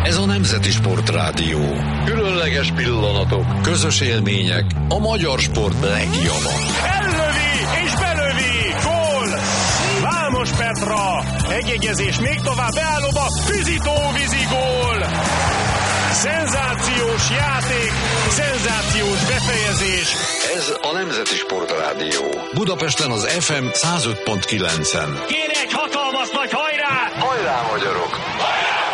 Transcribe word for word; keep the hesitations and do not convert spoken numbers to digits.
Ez a Nemzeti Sportrádió. Különleges pillanatok, közös élmények, a magyar sport legjobbja. Ellövi és belövi! Gól! Vámos Petra! Egyegyezés még tovább beállóba, Füzitó-vízi gól! Szenzációs játék, szenzációs befejezés. Ez a Nemzeti Sportrádió. Budapesten az ef em száz öt pont kilencen. Kérek hatalmas nagy hajrá! Hajrá, magyarok!